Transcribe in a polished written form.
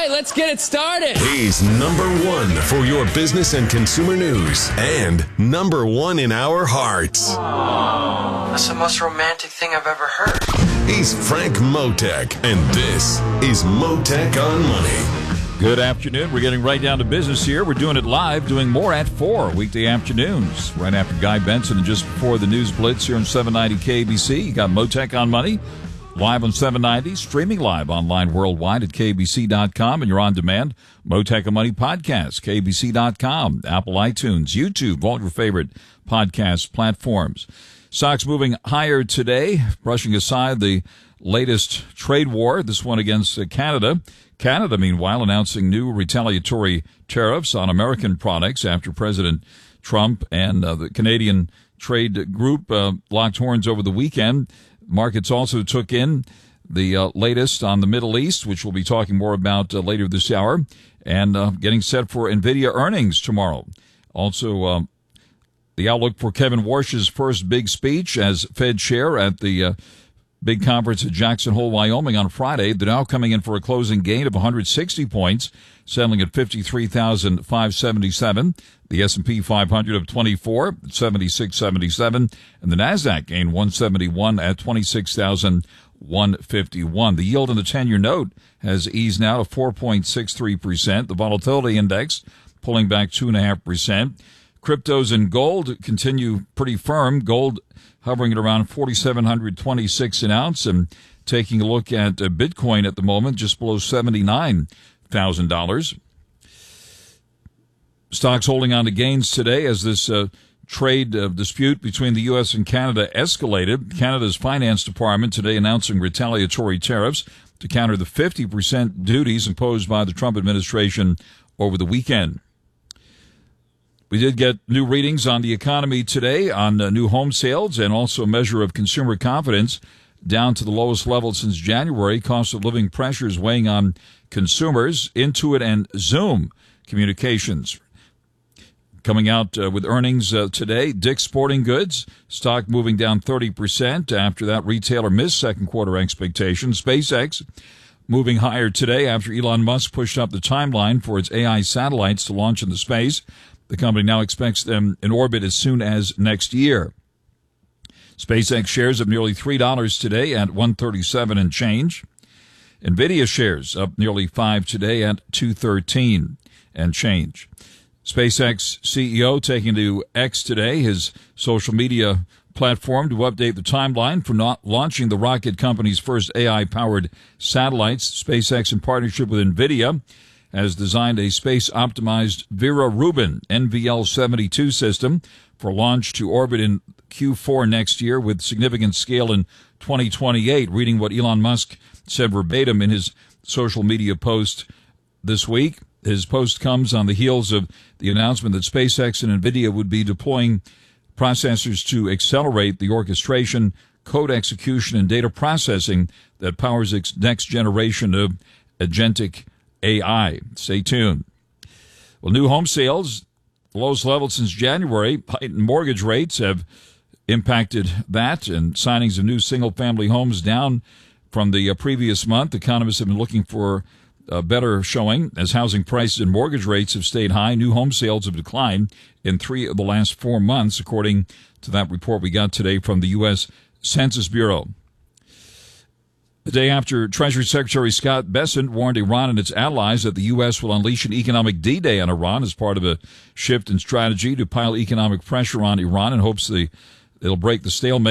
right, let's get it started. He's number one for your business and consumer news and number one in our hearts. That's the most romantic thing I've ever heard. He's Frank Motek, and this is Motek on Money. Good afternoon. We're getting right down to business here. We're doing it live, doing more at 4 weekday afternoons, right after Guy Benson and just before the News Blitz here on 790 KBC. You got Motek on Money, live on 790, streaming live online worldwide at kbc.com, and you're on demand. Motek on Money podcast, kbc.com, Apple iTunes, YouTube, all your favorite podcast platforms. Stocks moving higher today, brushing aside the latest trade war, this one against Canada. Canada, meanwhile, announcing new retaliatory tariffs on American products after President Trump and the Canadian trade group locked horns over the weekend. Markets also took in the latest on the Middle East, which we'll be talking more about later this hour, and getting set for NVIDIA earnings tomorrow. Also, the outlook for Kevin Warsh's first big speech as Fed chair at the big conference at Jackson Hole, Wyoming on Friday. The Dow coming in for a closing gain of 160 points, settling at 53,577. The S&P 500 of 24 at 7677, and the Nasdaq gained 171 at 26,151. The yield on the 10-year note has eased now to 4.63%. The volatility index pulling back 2.5%. Cryptos and gold continue pretty firm. Gold hovering at around 4,726 an ounce, and taking a look at Bitcoin at the moment, just below $79,000. Stocks holding on to gains today as this trade dispute between the U.S. and Canada escalated. Canada's Finance Department today announcing retaliatory tariffs to counter the 50% duties imposed by the Trump administration over the weekend. We did get new readings on the economy today on new home sales and also a measure of consumer confidence down to the lowest level since January. Cost of living pressures weighing on consumers. Intuit and Zoom Communications coming out with earnings today. Dick's Sporting Goods stock moving down 30% after that retailer missed second quarter expectations. SpaceX moving higher today after Elon Musk pushed up the timeline for its AI satellites to launch into space. The company now expects them in orbit as soon as next year. SpaceX shares up nearly $3 today at $137 and change. NVIDIA shares up nearly $5 today at $213 and change. SpaceX CEO taking to X today, his social media platform, to update the timeline for not launching the rocket company's first AI-powered satellites. SpaceX, in partnership with NVIDIA, has designed a space-optimized Vera Rubin NVL-72 system for launch to orbit in Q4 next year with significant scale in 2028, reading what Elon Musk said verbatim in his social media post this week. His post comes on the heels of the announcement that SpaceX and NVIDIA would be deploying processors to accelerate the orchestration, code execution, and data processing that powers its next generation of agentic AI. Stay tuned. Well, new home sales, the lowest level since January. Heightened mortgage rates have impacted that, and signings of new single-family homes down from the previous month. Economists have been looking for a better showing as housing prices and mortgage rates have stayed high. New home sales have declined in 3 of the last 4 months, according to that report we got today from the U.S. Census Bureau. The day after Treasury Secretary Scott Bessent warned Iran and its allies that the U.S. will unleash an economic D-Day on Iran as part of a shift in strategy to pile economic pressure on Iran in hopes it'll break the stalemate.